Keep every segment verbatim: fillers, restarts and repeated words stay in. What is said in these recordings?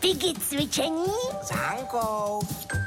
Piggy cvičení s Hankou.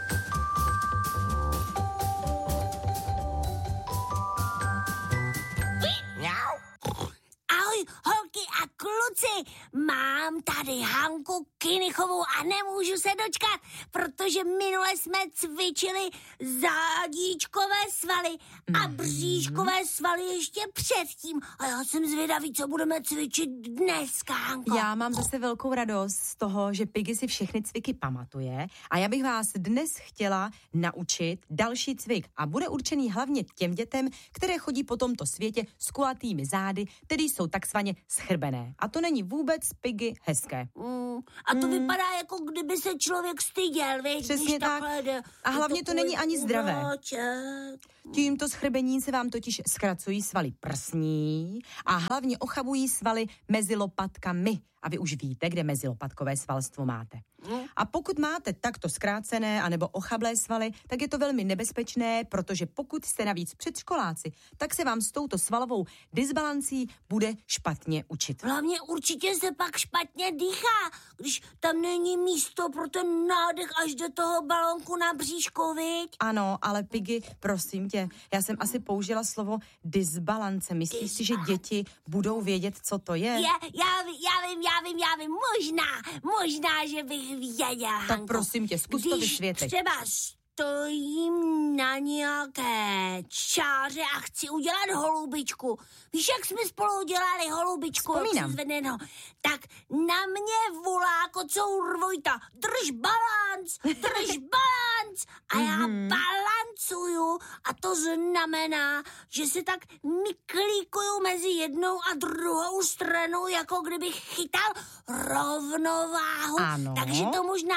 Ahoj, holky a kluci, mám tady Hanku Kinichovou a nemůžu se dočkat, protože minule jsme cvičili zádíčkové svaly a bříškové svaly ještě předtím. A já jsem zvědavý, co budeme cvičit dneska, Hanko. Já mám zase velkou radost z toho, že Piggy si všechny cviky pamatuje a já bych vás dnes chtěla naučit další cvik a bude určený hlavně těm dětem, které chodí po tomto světě s kulatými zády, tedy jsou takzvaně schrbené. A to není vůbec, Piggy, hezké. Mm, a to mm. vypadá, jako kdyby se člověk styděl, víš? Přesně tak. Jde, a hlavně to, to není ani zdravé. Uváčet. Tímto schrbením se vám totiž zkracují svaly prsní a hlavně ochabují svaly mezi lopatkami. A vy už víte, kde mezilopatkové svalstvo máte. A pokud máte takto zkrácené anebo ochablé svaly, tak je to velmi nebezpečné, protože pokud jste navíc předškoláci, tak se vám s touto svalovou disbalancí bude špatně učit. Hlavně určitě se pak špatně dýchá, když tam není místo pro ten nádech až do toho balonku na bříšku, viď? Ano, ale Piggy, prosím tě, já jsem asi použila slovo disbalance. Myslíš Disbalance. si, že děti budou vědět, co to je? je já, ví, já vím, já vím, já vím, možná, možná, že bych věděla, Tak Hanko. prosím tě, zkus to vysvětlit. Když třeba stojím na nějaké čáře a chci udělat holubičku. Víš, jak jsme spolu udělali holubičku? Vzpomínám. Zvedeno, tak na mě volá kocour Vojta. Drž balanc, drž balanc. A já mm-hmm. balancuju a to znamená, že se tak myklíkuju mezi jednou a druhou stranou, jako kdybych chytal rovnováhu. Ano. Takže to možná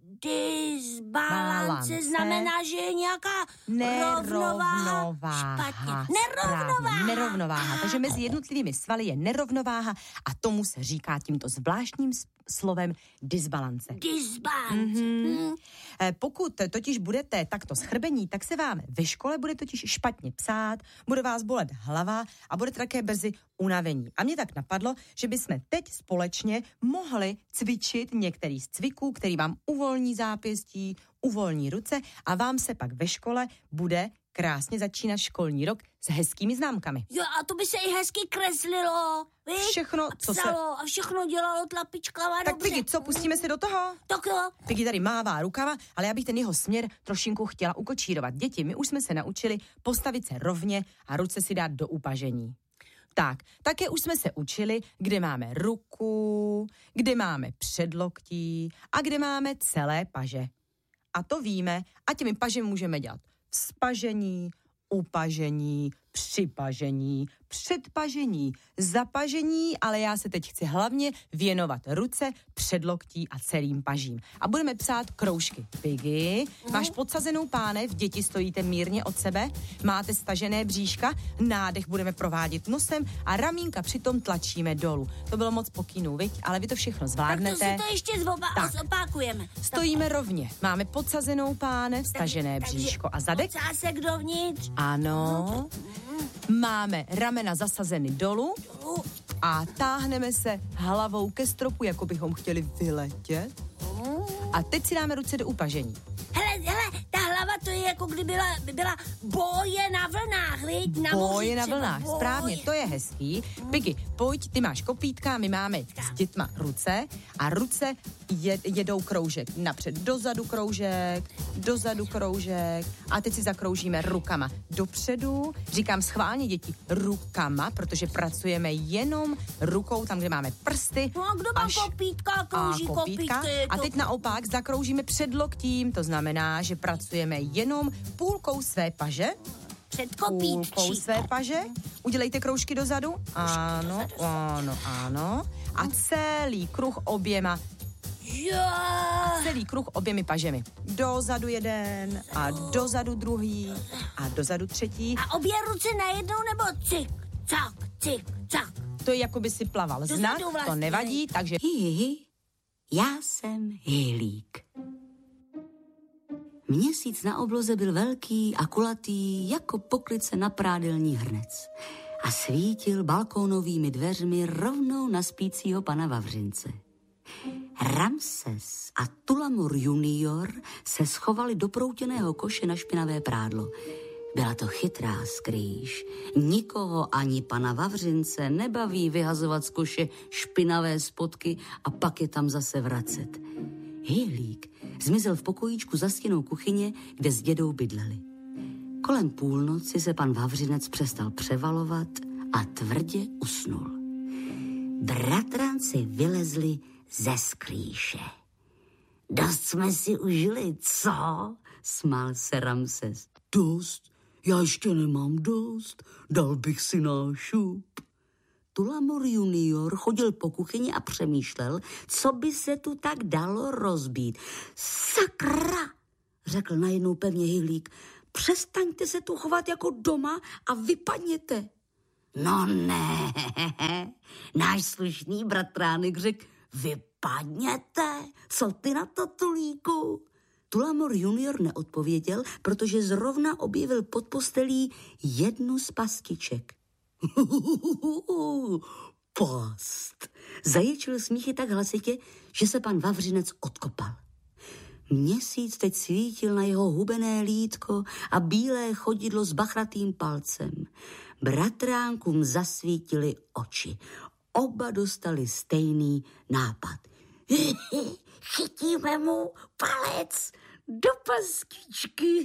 disbalance znamená, že je nějaká nerovnováha. Špatně. Nerovnováha. Nerovnováha. Takže mezi jednotlivými svaly je nerovnováha a tomu se říká tímto zvláštním slovem disbalance. Disbalance. Mm-hmm. Mm. Pokud totiž budete takto schrbení, tak se vám ve škole bude totiž špatně psát, bude vás bolet hlava a budete také brzy unavení. A mě tak napadlo, že bychom teď společně mohli cvičit některý z cviků, který vám uvolní zápěstí, uvolní ruce a vám se pak ve škole bude krásně začínat školní rok s hezkými známkami. Jo, a to by se i hezky kreslilo, víš? Všechno, a co se... a všechno dělalo tlapičkama. Tak dobře. Piggy, co, pustíme se do toho? Tak jo. Piggy tady mává rukama, ale já bych ten jeho směr trošinku chtěla ukočírovat. Děti, my už jsme se naučili postavit se rovně a ruce si dát do upažení. Tak, také už jsme se učili, kde máme ruku, kde máme předloktí a kde máme celé paže. A to víme a těmi pažemi můžeme dělat vzpažení, upažení, připažení, předpažení, zapažení, ale já se teď chci hlavně věnovat ruce, předloktí a celým pažím. A budeme psát kroužky. Piggy, mm. máš podsazenou pánev, děti stojíte mírně od sebe, máte stažené bříška, nádech budeme provádět nosem a ramínka přitom tlačíme dolů. To bylo moc pokynů, viď? Ale vy to všechno zvládnete. Tak to si to ještě zopa- zopakujeme. Stojíme tak rovně, máme podsazenou pánev, stažené tak, bříško a zadek. Ocásek dovnitř. Ano. Máme ramena zasazeny dolů a táhneme se hlavou ke stropu, jako bychom chtěli vyletět. A teď si dáme ruce do upažení. Hele, hele, ta hlava to je jako kdyby byla, by byla boje na vlnách, viď? Na boje na třeba, vlnách, boje. Správně, to je hezký. Piggy, pojď, ty máš kopítka, my máme s dětma ruce a ruce jed, jedou kroužek. Napřed dozadu kroužek, dozadu kroužek a teď si zakroužíme rukama dopředu. Říkám schválně děti rukama, protože pracujeme jenom rukou, tam, kde máme prsty. No a kdo má kopítka, krouží a kopítka. kopítky. A teď naopak zakroužíme předloktím, to znamená, že pracujeme jenom půlkou své paže. Před Půlkou své paže. Udělejte kroužky dozadu. Ano, ano, ano. A celý kruh oběma. A celý kruh oběmi pažemi. Dozadu jeden a dozadu druhý a dozadu třetí. A obě ruce najednou nebo cik, cak, cik, cak. To je jako by si plaval znak, vlastně. To nevadí, takže... Hi, hi, hi. Já jsem Hylík. Měsíc na obloze byl velký a kulatý jako poklice na prádelní hrnec a svítil balkónovými dveřmi rovnou na spícího pana Vavřince. Ramses a Tulamur junior se schovali do proutěného koše na špinavé prádlo. Byla to chytrá skrýš. Nikoho ani pana Vavřince nebaví vyhazovat z koše špinavé spodky a pak je tam zase vracet. Hyhlík zmizel v pokojíčku za stěnou kuchyně, kde s dědou bydleli. Kolem půlnoci se pan Vavřinec přestal převalovat a tvrdě usnul. Bratranci vylezli ze skrýše. Dost jsme si užili, co? Smál se Ramses. Dost? Já ještě nemám dost. Dal bych si nášup. Tulamur junior chodil po kuchyni a přemýšlel, co by se tu tak dalo rozbít. Sakra, řekl najednou pevně Hyhlík. Přestaňte se tu chovat jako doma a vypadněte. No ne, náš slušný bratránek řekl, vypadněte, co ty na to, Tulíku? Tulamur junior neodpověděl, protože zrovna objevil pod postelí jednu z pastiček. Past. Zaječil smíchy tak hlasitě, že se pan Vavřinec odkopal. Měsíc teď svítil na jeho hubené lítko a bílé chodidlo s bachratým palcem. Bratránkům zasvítily oči. Oba dostali stejný nápad. Chytíme mu palec do pastičky.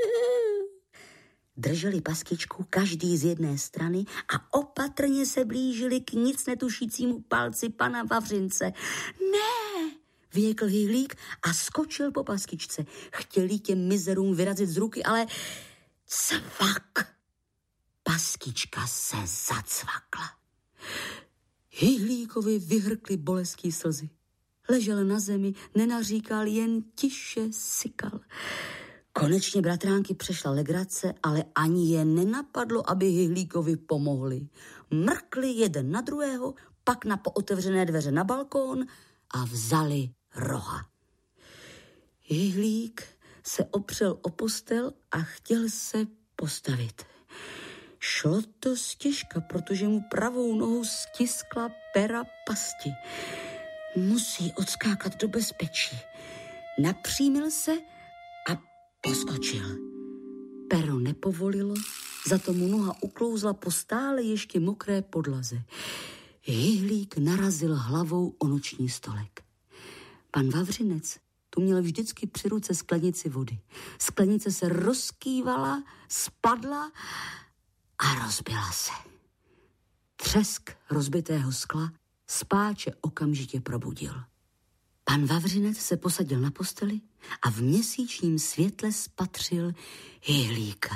Drželi pastičku každý z jedné strany a opatrně se blížili k nic netušícímu palci pana Vavřince. Ne, vyjekl Hyhlík a skočil po pastičce. Chtěli těm mizerům vyrazit z ruky, ale cvak. Pastička se zacvakla. Hyhlíkovi vyhrkly bolestí slzy. Ležel na zemi, nenaříkal, jen tiše sykal. Konečně bratránky přešla legrace, ale ani je nenapadlo, aby Hyhlíkovi pomohli. Mrkli jeden na druhého, pak na pootevřené dveře na balkón a vzali roha. Hyhlík se opřel o postel a chtěl se postavit. Šlo to stěžka, protože mu pravou nohou stiskla pera pasti. Musí odskákat do bezpečí. Napřímil se a poskočil. Pero nepovolilo, zato mu noha uklouzla po stále ještě mokré podlaze. Hyhlík narazil hlavou o noční stolek. Pan Vavřinec tu měl vždycky při ruce sklenici vody. Sklenice se rozkývala, spadla a rozbila se. Třesk rozbitého skla spáče okamžitě probudil. Pan Vavřinec se posadil na posteli a v měsíčním světle spatřil Hyhlíka.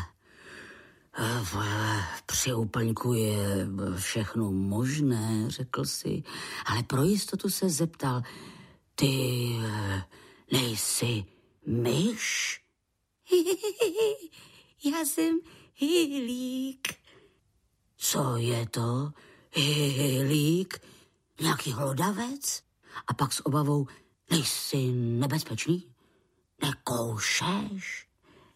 Při úplňku je všechno možné, řekl si, ale pro jistotu se zeptal, ty nejsi myš? Já jsem Hyhlík. Co je to, Hyhlík? Nějaký hlodavec? A pak s obavou, nejsi nebezpečný? Nekoušeš?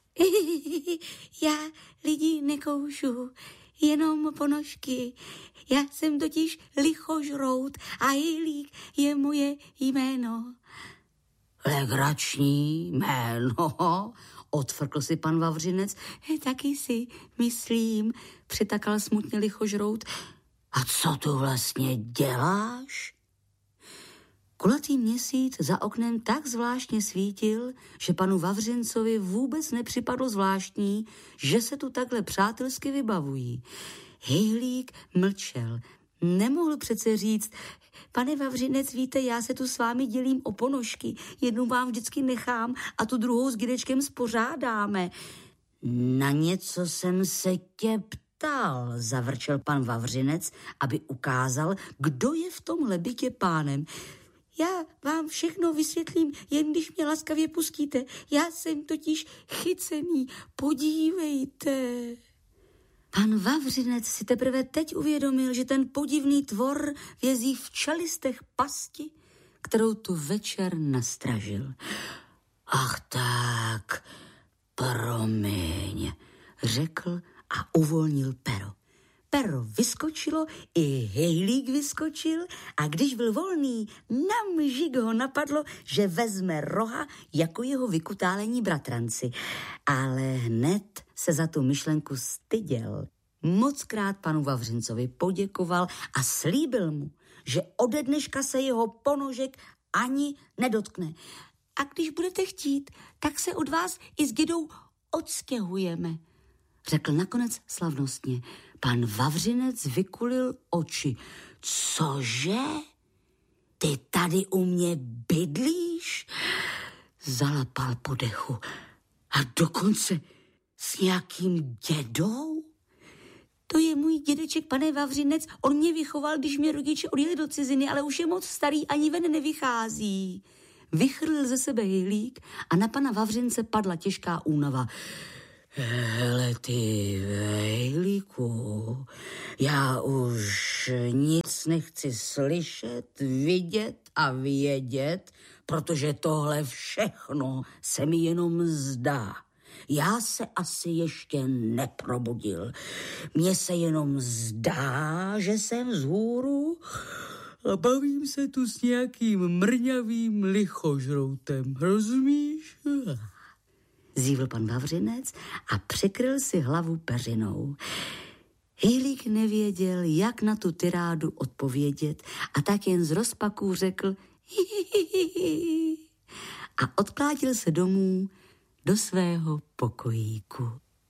Já lidi nekoušu, jenom ponožky. Já jsem totiž lichožrout a Hyhlík je moje jméno. Legrační jméno, odfrkl si pan Vavřinec. Taky si myslím, přitakal smutně lichožrout. A co tu vlastně děláš? Kulatý měsíc za oknem tak zvláštně svítil, že panu Vavřincovi vůbec nepřipadlo zvláštní, že se tu takhle přátelsky vybavují. Hyhlík mlčel. Nemohl přece říct, pane Vavřinec, víte, já se tu s vámi dělím o ponožky. Jednu vám vždycky nechám a tu druhou s Gidečkem spořádáme. Na něco jsem se tě ptal, zavrčel pan Vavřinec, aby ukázal, kdo je v tomhle bytě pánem. Já vám všechno vysvětlím, jen když mě laskavě pustíte. Já jsem totiž chycený, podívejte. Pan Vavřinec si teprve teď uvědomil, že ten podivný tvor vězí v čelistech pasti, kterou tu večer nastražil. Ach tak, promiň, řekl a uvolnil pero. pero vyskočilo, i hejlík vyskočil a když byl volný, na mžik ho napadlo, že vezme roha jako jeho vykutálení bratranci. Ale hned se za tu myšlenku styděl. Mockrát panu Vavřincovi poděkoval a slíbil mu, že ode dneška se jeho ponožek ani nedotkne. A když budete chtít, tak se od vás i s dědou odstěhujeme, řekl nakonec slavnostně. Pan Vavřinec vykulil oči. Cože? Ty tady u mě bydlíš? Zalapal po dechu. A dokonce s nějakým dědou? To je můj dědeček, pane Vavřinec. On mě vychoval, když mě rodiče odjeli do ciziny, ale už je moc starý, ani ven nevychází. Vychrlil ze sebe hejlík a na pana Vavřince padla těžká únava. Hele ty, hejlíku, já už nic nechci slyšet, vidět a vědět, protože tohle všechno se mi jenom zdá. Já se asi ještě neprobudil. Mně se jenom zdá, že jsem vzhůru a bavím se tu s nějakým mrňavým lichožroutem, rozumíš? Zívl pan Vavřinec a přikryl si hlavu peřinou. Hejlík nevěděl, jak na tu tirádu odpovědět a tak jen z rozpaků řekl hihihihi a odklátil se domů do svého pokojíku.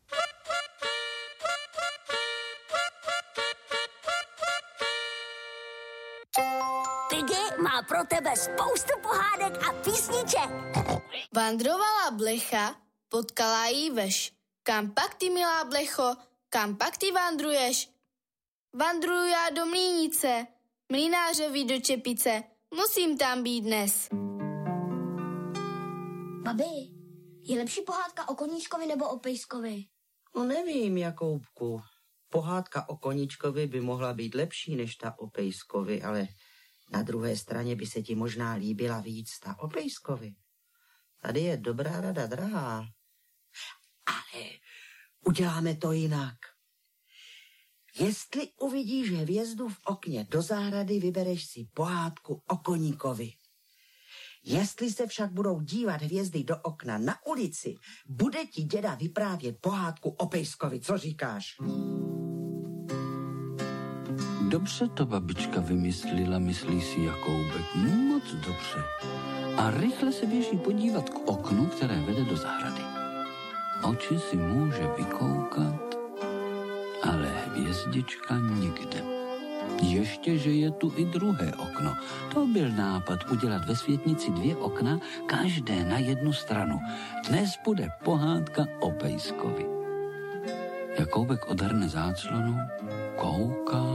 Piggy má pro tebe spoustu pohádek a písniček. Vandrovala blecha, potkala jí veš. Kam pak ty, milá blecho, kam pak ty vandruješ? Vandruju já do mlýnice, mlynářovi do čepice, musím tam být dnes. Babi, je lepší pohádka o koníčkovi nebo o pejskovi? No nevím, Jakoubku. Pohádka o koníčkovi by mohla být lepší než ta o pejskovi, ale na druhé straně by se ti možná líbila víc ta o pejskovi. Tady je dobrá rada, drahá. Ale uděláme to jinak. Jestli uvidíš hvězdu v okně do zahrady, vybereš si pohádku o koníkovi. Jestli se však budou dívat hvězdy do okna na ulici, bude ti děda vyprávět pohádku o pejskovi. Co říkáš? Dobře to babička vymyslela, myslí si Jakoubek, moc dobře. A rychle se běží podívat k oknu, které vede do zahrady. Oči si může vykoukat, ale hvězdička nikde. Ještě, že je tu i druhé okno. To byl nápad udělat ve světnici dvě okna, každé na jednu stranu. Dnes bude pohádka o pejskovi. Jakoubek odhrne záclonu, kouká,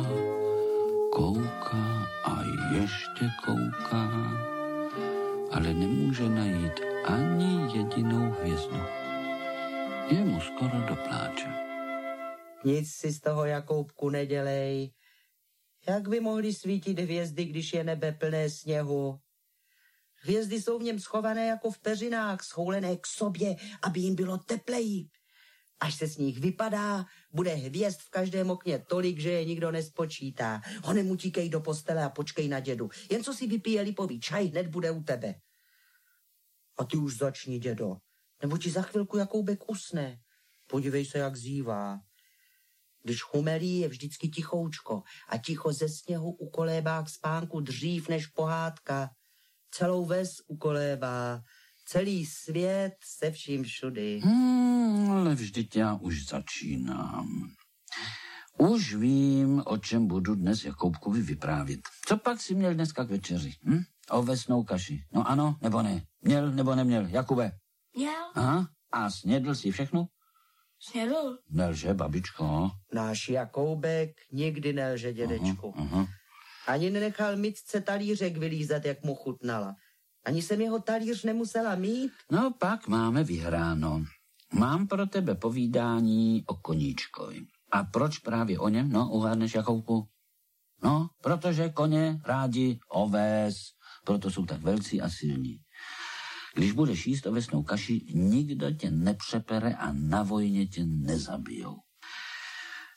kouká a ještě kouká, ale nemůže najít ani jedinou hvězdu. Je mu skoro do pláče. Nic si z toho, Jakoubku, nedělej. Jak by mohly svítit hvězdy, když je nebe plné sněhu? Hvězdy jsou v něm schované jako v peřinách, schoulené k sobě, aby jim bylo tepleji. Až se z nich vypadá, bude hvězd v každém okně tolik, že je nikdo nespočítá. Honem utíkej do postele a počkej na dědu. Jen co si vypije lipový čaj, hned bude u tebe. A ty už začni, dědo, nebo ti za chvilku Jakoubek usne. Podívej se, jak zívá. Když chumelí, je vždycky tichoučko a ticho ze sněhu ukolébá k spánku dřív než pohádka. Celou ves ukolébá, celý svět se vším všudy. Hmm, ale vždyť já už začínám. Už vím, o čem budu dnes Jakoubkovi vyprávět. Co pak si měl dneska k večeři? Hm? Ovesnou kaši. No ano, nebo ne? Měl nebo neměl? Jakube? Měl. Aha, a snědl si všechno? Snědl. Nelže, babičko. Náš Jakoubek nikdy nelže, dědečku. Aha, aha. Ani nenechal mitce talířek vylízat, jak mu chutnala. Ani jsem jeho talíř nemusela mít. No pak máme vyhráno. Mám pro tebe povídání o koníčkovi. A proč právě o něm? No, uhádneš, Jakoubku? No, protože koně rádi oves, proto jsou tak velcí a silní. Když budeš jíst ovesnou kaši, nikdo tě nepřepere a na vojně tě nezabijou.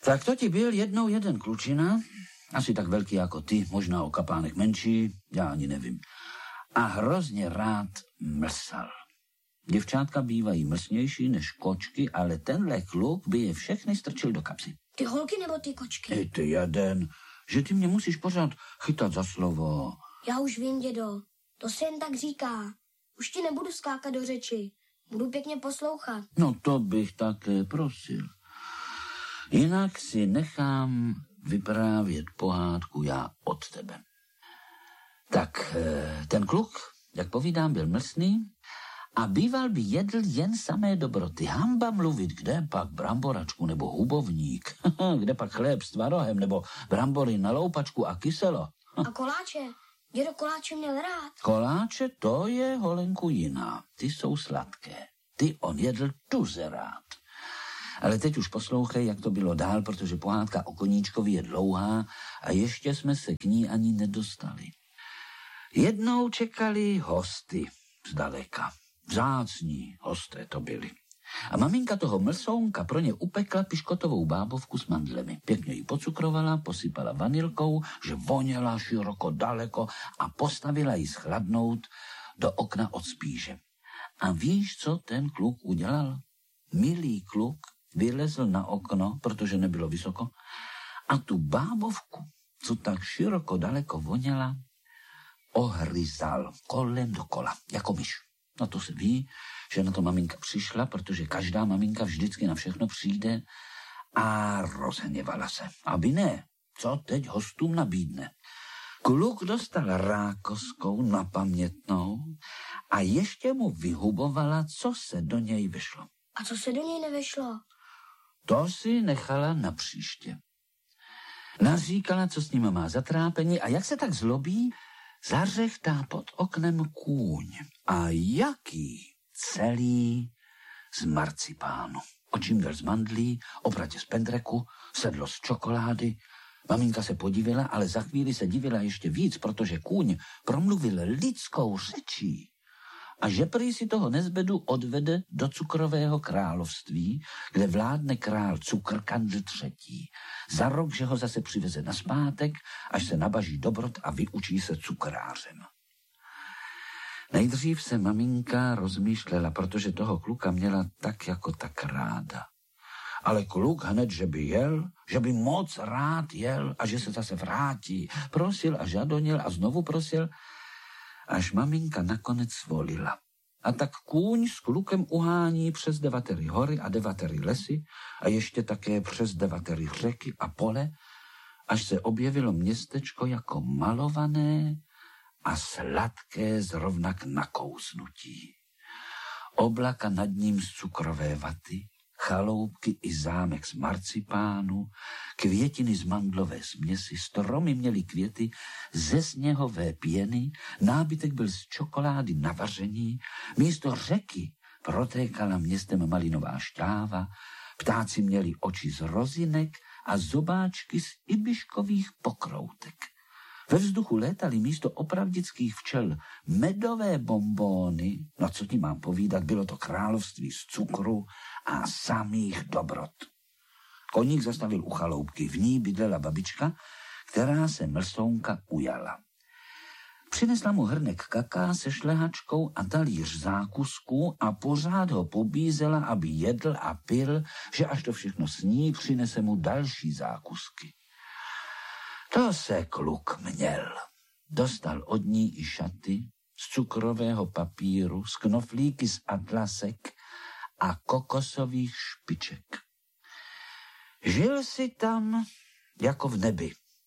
Tak to ti byl jednou jeden klučina, asi tak velký jako ty, možná o kapánek menší, já ani nevím. A hrozně rád mlsal. Děvčátka bývají mlsnější než kočky, ale tenhle kluk by je všechny strčil do kapsy. Ty holky nebo ty kočky? Ej, ty jeden, že ty mě musíš pořád chytat za slovo. Já už vím, dědo. To se jen tak říká. Už ti nebudu skákat do řeči. Budu pěkně poslouchat. No to bych také prosil. Jinak si nechám vyprávět pohádku já od tebe. Tak ten kluk, jak povídám, byl mlsný a býval by jedl jen samé dobroty. Hamba mluvit, kde pak bramboračku nebo hubovník, kde pak chléb s tvarohem nebo brambory na loupačku a kyselo. A koláče? Dědo koláče měl rád. Koláče, to je, holenku, jiná. Ty jsou sladké. Ty on jedl tuze rád. Ale teď už poslouchej, jak to bylo dál, protože pohádka o Koníčkovi je dlouhá a ještě jsme se k ní ani nedostali. Jednou čekali hosty zdaleka. Vzácní hosté to byli. A maminka toho mlsounka pro ně upekla piškotovou bábovku s mandlemi. Pěkně ji pocukrovala, posypala vanilkou, že voněla široko daleko a postavila ji schladnout do okna od spíže. A víš, co ten kluk udělal? Milý kluk vylezl na okno, protože nebylo vysoko, a tu bábovku, co tak široko daleko voněla, ohryzal kolem dokola, jako myš. No to se ví, že na to maminka přišla, protože každá maminka vždycky na všechno přijde a rozhněvala se. Aby ne, co teď hostům nabídne. Kluk dostal rákoskou na pamětnou a ještě mu vyhubovala, co se do něj vyšlo. A co se do něj nevešlo? To si nechala na příště. Naříkala, co s ním má zatrápení a jak se tak zlobí, zařechtá pod oknem kůň. A jaký? Celý z marcipánu. Očím dal z mandlí, opratě z pendreku, sedlo z čokolády. Maminka se podivila, ale za chvíli se divila ještě víc, protože kůň promluvil lidskou řečí. A že prý si toho nezbedu odvede do cukrového království, kde vládne král Cukrkandl třetí. Za rok, že ho zase přiveze nazpátek, až se nabaží dobrot a vyučí se cukrářem. Nejdřív se maminka rozmýšlela, protože toho kluka měla tak jako tak ráda. Ale kluk hned, že by jel, že by moc rád jel a že se zase vrátí. Prosil a žadonil a znovu prosil, až maminka nakonec svolila. A tak kůň s klukem uhání přes devatery hory a devatery lesy a ještě také přes devatery řeky a pole, až se objevilo městečko jako malované a sladké zrovna k nakousnutí. Oblaka nad ním z cukrové vaty, chaloupky i zámek z marcipánu, květiny z mandlové směsi, stromy měly květy ze sněhové pěny, nábytek byl z čokolády na vaření, místo řeky protékala městem malinová šťáva, ptáci měli oči z rozinek a zobáčky z ibiškových pokroutek. Ve vzduchu létaly místo opravdických včel medové bonbóny, no co ti mám povídat, bylo to království z cukru a samých dobrot. Koník zastavil u chaloupky, v ní bydlela babička, která se mlsounka ujala. Přinesla mu hrnek kaká se šlehačkou a talíř zákusků a pořád ho pobízela, aby jedl a pil, že až to všechno sní, přinese mu další zákusky. To se kluk měl. Dostal od ní i šaty z cukrového papíru, z knoflíky z atlasek a kokosových špiček. Žil si tam jako v nebi.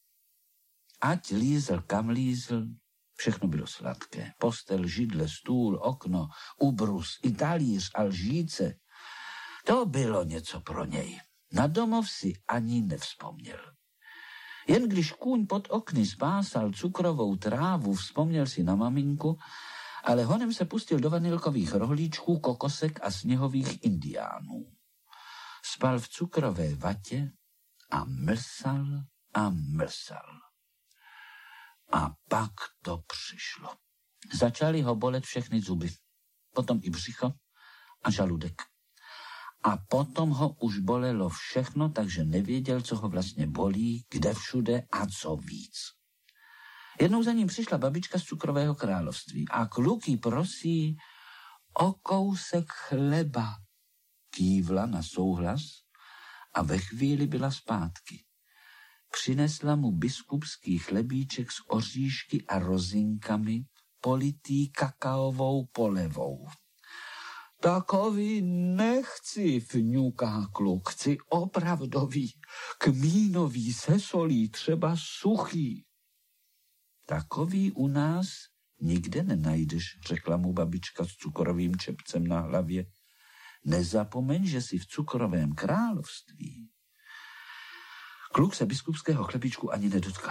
Ať lízl kam lízl, všechno bylo sladké. Postel, židle, stůl, okno, ubrus, i talíř a lžíce. To bylo něco pro něj. Na domov si ani nevzpomněl. Jen když kůň pod okny spásal cukrovou trávu, vzpomněl si na maminku, ale honem se pustil do vanilkových rohlíčků, kokosek a sněhových indiánů. Spal v cukrové vatě a mlsal a mlsal. A pak to přišlo. Začaly ho bolet všechny zuby, potom i břicho a žaludek. A potom ho už bolelo všechno, takže nevěděl, co ho vlastně bolí, kde všude a co víc. Jednou za ním přišla babička z cukrového království a kluk jí prosí o kousek chleba. Kývla na souhlas a ve chvíli byla zpátky. Přinesla mu biskupský chlebíček s oříšky a rozinkami, politý kakaovou polevou. Takový nechci, fňuká kluk, chci opravdový, kmínový, se solí, třeba suchý. Takový u nás nikde nenajdeš, řekla mu babička s cukrovým čepcem na hlavě. Nezapomeň, že jsi v cukrovém království. Kluk se biskupského chlebíčku ani nedotkl.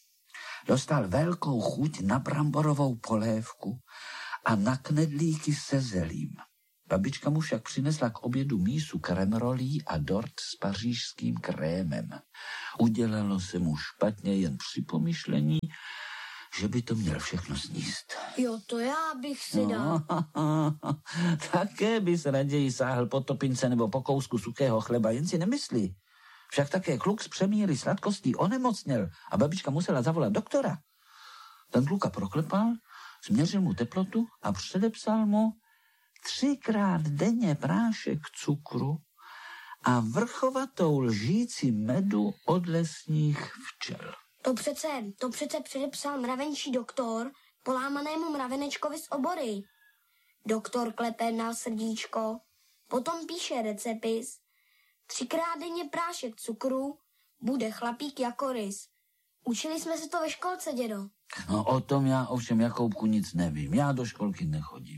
Dostal velkou chuť na bramborovou polévku a na knedlíky se zelím. Babička mu však přinesla k obědu mísu kremrolí a dort s pařížským krémem. Udělalo se mu špatně jen při pomyšlení, že by to měl všechno sníst. Jo, to já bych si dal. No, také bys raději sáhl po topince nebo po kousku suchého chleba, jen si nemyslí. Však také kluk z přemíry sladkostí onemocněl a babička musela zavolat doktora. Ten kluka proklepal, změřil mu teplotu a předepsal mu třikrát denně prášek cukru a vrchovatou lžíci medu od lesních včel. To přece, to přece předepsal mravenčí doktor polámanému mravenečkovi z obory. Doktor klepe na srdíčko, potom píše recepis. Třikrát denně prášek cukru, bude chlapík jako rys. Učili jsme se to ve školce, dědo. No o tom já ovšem, Jakoubku, nic nevím. Já do školky nechodím.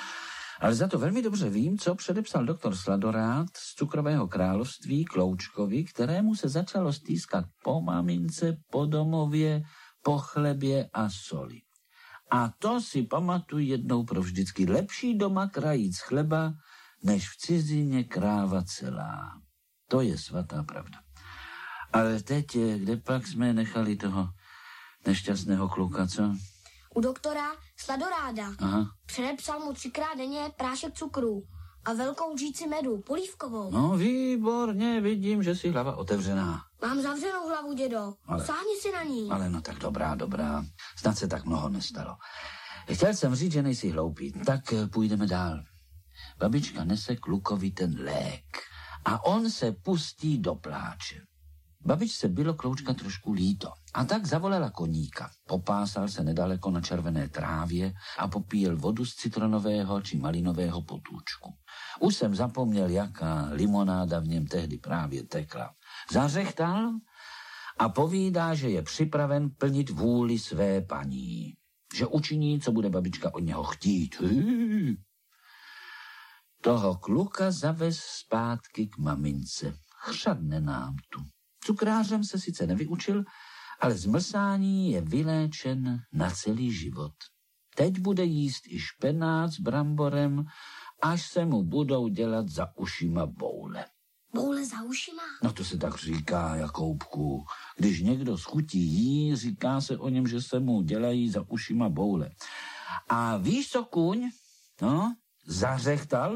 Ale za to velmi dobře vím, co předepsal doktor Sladorád z cukrového království Kloučkovi, kterému se začalo stýskat po mamince, po domově, po chlebě a soli. A to si pamatuj jednou provždycky. Lepší doma krajíc chleba, než v cizině kráva celá. To je svatá pravda. Ale teď, kde pak jsme nechali toho nešťastného kluka, co? U doktora Sladoráda. Aha. Předepsal mu třikrát denně prášek cukru a velkou lžíci medu, polívkovou. No výborně, vidím, že jsi hlava otevřená. Mám zavřenou hlavu, dědo. Ale, Sáhni si na ní. Ale no tak dobrá, dobrá. Snad se tak mnoho nestalo. Chtěl jsem říct, že nejsi hloupý, tak půjdeme dál. Babička nese klukovi ten lék a on se pustí do pláče. Babičce bylo Kloučka trošku líto a tak zavolala koníka. Popásal se nedaleko na červené trávě a popíjel vodu z citronového či malinového potůčku. Už jsem zapomněl, jaká limonáda v něm tehdy právě tekla. Zařechtal a povídá, že je připraven plnit vůli své paní. Že učiní, co bude babička od něho chtít. Hý. Toho kluka zavez zpátky k mamince. Chřadne nám tu. Cukrářem se sice nevyučil, ale z mlsání je vyléčen na celý život. Teď bude jíst i špenát s bramborem, až se mu budou dělat za ušima boule. Boule za ušima? No to se tak říká, Jakoubku. Když někdo z chutí jí, říká se o něm, že se mu dělají za ušima boule. A víš co, kuň? No, zařechtal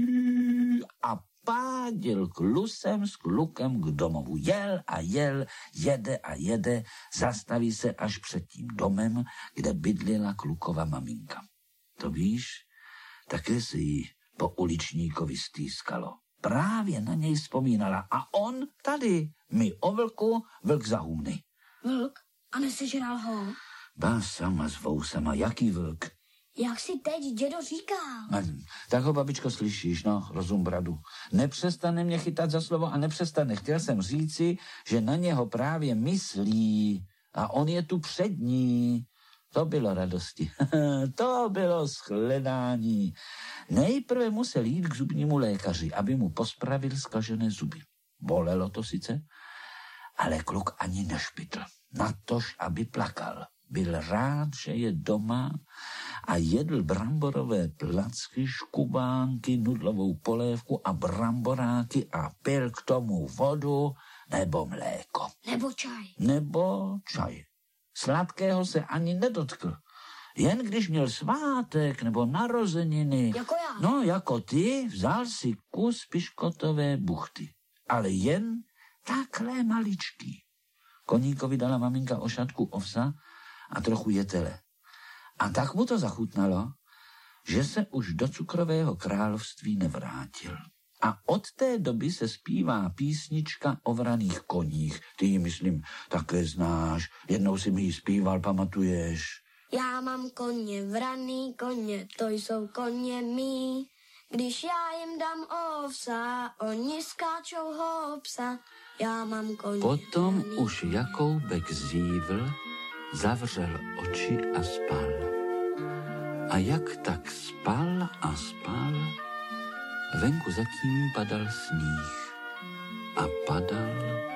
a pádil klusem s klukem k domovu. Jel a jel, jede a jede, zastaví se až před tím domem, kde bydlila klukova maminka. To víš, také se jí po uličníkovi stýskalo. Právě na něj vzpomínala a on tady, mi o vlku, vlk za humny. Vlk? A nesežral ho? Ba sama s vousama, jaký vlk? Jak si teď dědo říká? Tak ho, babičko, slyšíš, no, rozum bradu. Nepřestane mě chytat za slovo a nepřestane. Chtěl jsem říci, že na něho právě myslí a on je tu před ní. To bylo radosti. To bylo shledání. Nejprve musel jít k zubnímu lékaři, aby mu pospravil zkažené zuby. Bolelo to sice, ale kluk ani nešpitl. Natož, aby plakal. Byl rád, že je doma a jedl bramborové placky, škubánky, nudlovou polévku a bramboráky a pil k tomu vodu nebo mléko. Nebo čaj. Nebo čaj. Sladkého se ani nedotkl. Jen když měl svátek nebo narozeniny, Jako já. no jako ty, vzal si kus piškotové buchty. Ale jen takhle maličký. Koníkovi dala maminka ošatku ovsa a trochu jetele. A tak mu to zachutnalo, že se už do cukrového království nevrátil. A od té doby se zpívá písnička o vraných koních. Ty ji, myslím, také znáš. Jednou si mi ji zpíval, pamatuješ? Já mám koně, vraný koně, to jsou koně mý. Když já jim dám ovsa, oni skáčou hopsa. Já mám koně. Potom vraný. už Jakoubek zívl, zavřel oči a spal. A jak tak spal a spal, venku zatím padal sníh. A padal